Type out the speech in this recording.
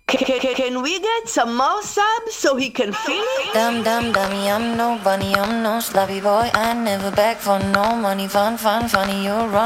Can we get some more subs so he can feel it? Dummy, I'm no bunny, I'm no sloppy boy. I never beg for no money. Funny, you run.